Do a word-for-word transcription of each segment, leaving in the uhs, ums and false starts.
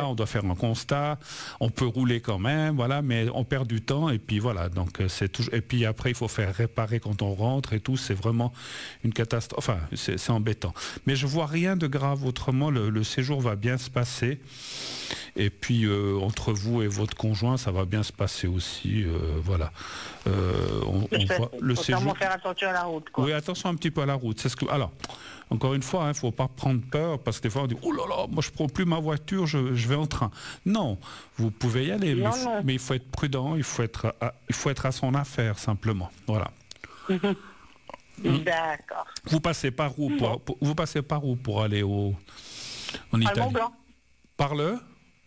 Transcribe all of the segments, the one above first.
voilà, on doit faire un constat, on peut rouler quand même, voilà, mais on perd du temps et puis voilà, donc c'est toujours, et puis après il faut faire réparer quand on rentre et tout, c'est vraiment une catastrophe, enfin c'est, c'est embêtant. Mais je vois rien de grave autrement, le, le séjour va bien se passer et puis euh, entre vous et votre conjoint, ça va bien se passer aussi, euh, voilà. Euh, on, on voit le séjour. Faire attention à la route, quoi. Oui, attention un petit peu à la route. C'est ce que, alors, encore une fois, il hein, ne faut pas prendre peur parce que des fois on dit oh là là, moi je prends plus ma voiture, je, je vais en train. Non, vous pouvez y aller, non, mais, non. mais il faut être prudent, il faut être, à, il faut être à son affaire simplement. Voilà. D'accord. Vous passez par où pour, pour, vous passez par où pour aller au en par Italie? Mont Blanc. Par le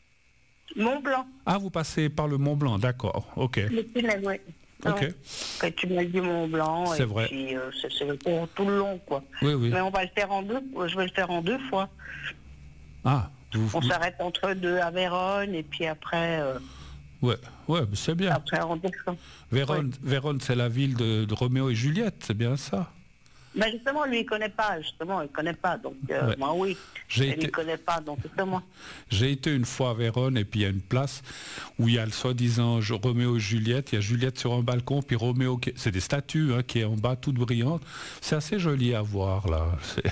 Mont Blanc. Ah, vous passez par le Mont Blanc, d'accord. Ok. Le tunnel, oui. Ok. Ouais. Le tunnel du Mont Blanc. C'est et vrai. Puis, euh, c'est, c'est pour tout le long, quoi. Oui, oui. Mais on va le faire en deux. Je vais le faire en deux fois. Ah. Vous, on vous... s'arrête entre deux à Vérone et puis après. Euh... Ouais, ouais, c'est bien. Après on descend. Vérone, ouais. Vérone, c'est la ville de, de Roméo et Juliette, c'est bien ça. Ben justement, lui, il connaît pas, justement, il connaît pas, donc euh, ouais. moi, oui, j'ai été... il connaît pas, donc c'est moi. J'ai été une fois à Vérone, et puis il y a une place où il y a le soi-disant Roméo et Juliette, il y a Juliette sur un balcon, puis Roméo, qui... c'est des statues, hein, qui est en bas, toute brillante. C'est assez joli à voir, là.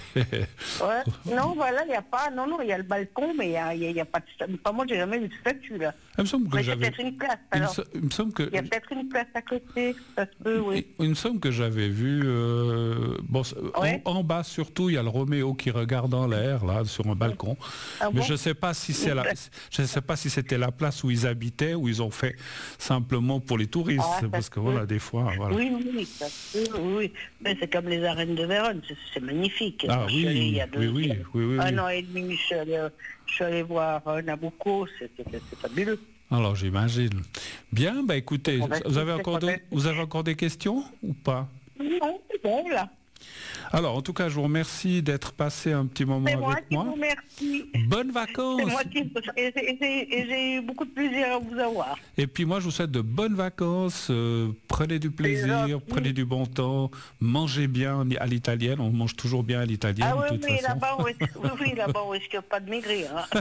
ouais. Non, voilà, il n'y a pas, non, non, il y a le balcon, mais il n'y a, y a, y a pas de statue. Pas moi, j'ai jamais vu de statue, là. Il me semble que mais j'avais... peut-être une place, alors. Il me, il me semble que... Il y a peut-être une place à côté, ça se peut, oui. Il, il me semble que j'avais vu... Euh... Bon, ouais. en, en bas, surtout, il y a le Roméo qui regarde en l'air, là, sur un balcon. Ah mais bon je ne sais pas si c'est la... je sais pas si c'était la place où ils habitaient, ou ils ont fait simplement pour les touristes, ah, parce que peut. Voilà, des fois... Voilà. Oui, oui, ça peut, oui. Mais c'est comme les arènes de Vérone, c'est, c'est magnifique. Ah oui, il y a deux, oui, oui, oui, oui, un oui. an et demi, je suis allé, je suis allé voir Nabucco, c'est, c'est, c'est fabuleux. Alors j'imagine. Bien, bah écoutez, vous avez, encore de, vous avez encore des questions ou pas? Non, c'est bon là. Alors en tout cas, je vous remercie d'être passé un petit moment c'est avec moi. moi. C'est moi qui vous remercie. Bonnes vacances. C'est moi qui et j'ai, et j'ai, et j'ai eu beaucoup de plaisir à vous avoir. Et puis moi, je vous souhaite de bonnes vacances. Euh, prenez du plaisir, prenez du bon temps, mangez bien à l'italienne. On mange toujours bien à l'italienne. Ah oui, de toute oui, façon. là-bas, oui, oui, oui, là-bas, on risque pas de maigrir. Hein.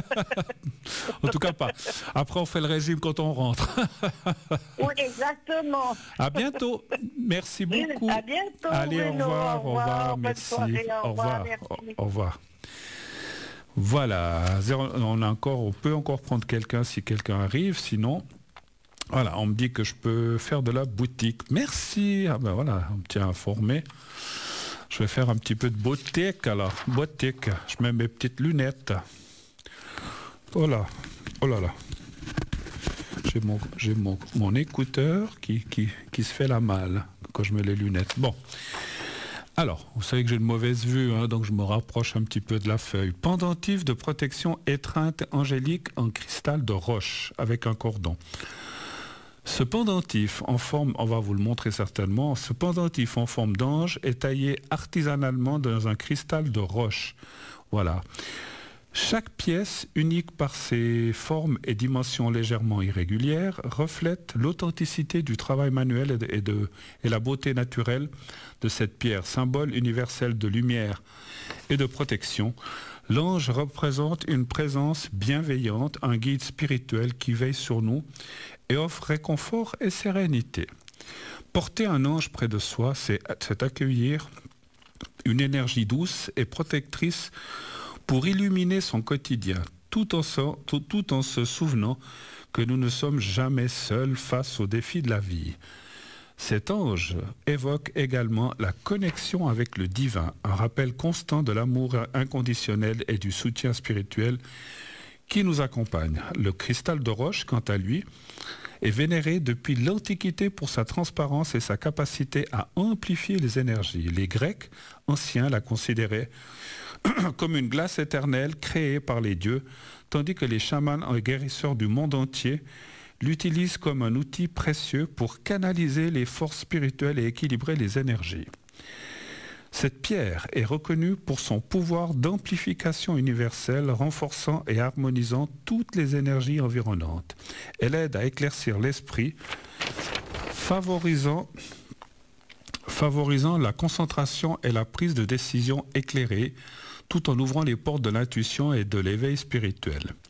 En tout cas pas. Après, on fait le régime quand on rentre. Oui, exactement. À bientôt. Merci beaucoup. À bientôt. Allez, Bruno, au revoir, au revoir, au revoir, bonne merci. soirée, au au revoir, revoir, au, au revoir. Voilà, on a encore, on peut encore prendre quelqu'un si quelqu'un arrive, sinon, voilà, on me dit que je peux faire de la boutique. Merci. Ah ben voilà, on me tient informé. Je vais faire un petit peu de boutique alors, boutique. Je mets mes petites lunettes. Oh là, oh là là. J'ai mon, j'ai mon, mon écouteur qui, qui, qui se fait la malle quand je mets les lunettes. Bon. Alors, vous savez que j'ai une mauvaise vue, hein, donc je me rapproche un petit peu de la feuille. Pendentif de protection étreinte angélique en cristal de roche avec un cordon. Ce pendentif en forme, on va vous le montrer certainement, ce pendentif en forme d'ange est taillé artisanalement dans un cristal de roche. Voilà. Chaque pièce, unique par ses formes et dimensions légèrement irrégulières, reflète l'authenticité du travail manuel et, de, et, de, et la beauté naturelle de cette pierre, symbole universel de lumière et de protection. L'ange représente une présence bienveillante, un guide spirituel qui veille sur nous et offre réconfort et sérénité. Porter un ange près de soi, c'est, c'est accueillir une énergie douce et protectrice pour illuminer son quotidien, tout en, se, tout, tout en se souvenant que nous ne sommes jamais seuls face aux défis de la vie. Cet ange évoque également la connexion avec le divin, un rappel constant de l'amour inconditionnel et du soutien spirituel qui nous accompagne. Le cristal de roche, quant à lui, est vénéré depuis l'Antiquité pour sa transparence et sa capacité à amplifier les énergies. Les Grecs anciens la considéraient comme une glace éternelle créée par les dieux, tandis que les chamans et guérisseurs du monde entier l'utilisent comme un outil précieux pour canaliser les forces spirituelles et équilibrer les énergies. Cette pierre est reconnue pour son pouvoir d'amplification universelle, renforçant et harmonisant toutes les énergies environnantes. Elle aide à éclaircir l'esprit, favorisant favorisant la concentration et la prise de décision éclairée, tout en ouvrant les portes de l'intuition et de l'éveil spirituel.